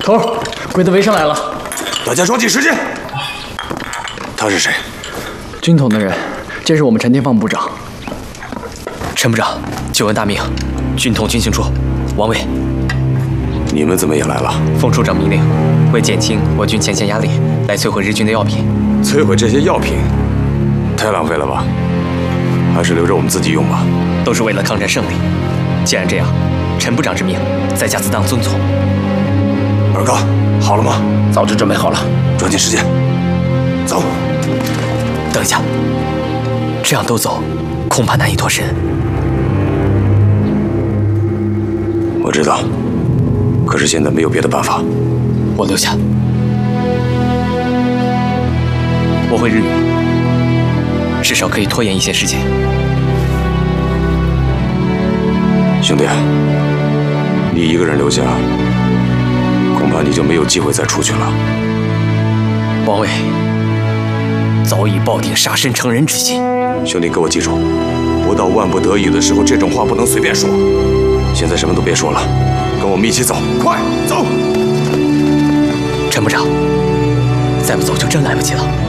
头，鬼子围上来了， 大家抓紧时间。他是谁？ 军统的人，这是我们陈天放部长。 陈部长，久闻大名，军统军情处，王伟。 你们怎么也来了？ 奉处长命令，为减轻我军前线压力，来摧毁日军的药品。 摧毁这些药品，太浪费了吧？还是留着我们自己用吧。 都是为了抗战胜利。既然这样，陈部长之命，在下自当遵从。 二哥，好了吗？ 早就准备好了， 抓紧时间，走。 等一下，这样都走，恐怕难以脱身。 我知道，可是现在没有别的办法。 我留下，我会日语，至少可以拖延一些时间。 兄弟，你一个人留下，恐怕你就没有机会再出去了。 王伟早已抱定杀身成仁之心。 兄弟，给我记住，不到万不得已的时候，这种话不能随便说。现在什么都别说了，跟我们一起走，快走！ 陈部长，再不走就真来不及了。